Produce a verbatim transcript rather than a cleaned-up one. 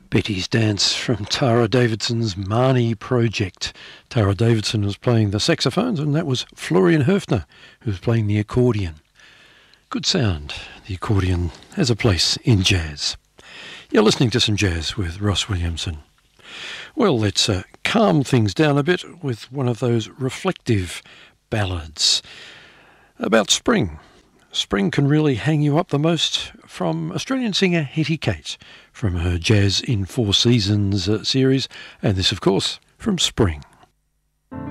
Betty's Dance from Tara Davidson's Marnie Project. Tara Davidson was playing the saxophones, and that was Florian Höfner who was playing the accordion. Good sound. The accordion has a place in jazz. You're listening to some jazz with Ross Williamson. Well, let's uh, calm things down a bit with one of those reflective ballads about spring. Spring can really hang you up the most, from Australian singer Hetty Kate, from her Jazz in Four Seasons uh, series, and this, of course, from Spring.